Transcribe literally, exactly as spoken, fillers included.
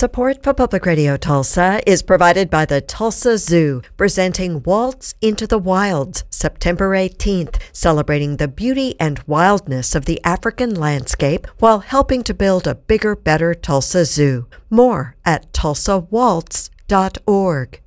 Support for Public Radio Tulsa is provided by the Tulsa Zoo, presenting Waltz into the Wilds, September eighteenth, celebrating the beauty and wildness of the African landscape while helping to build a bigger, better Tulsa Zoo. More at tulsa waltz dot org.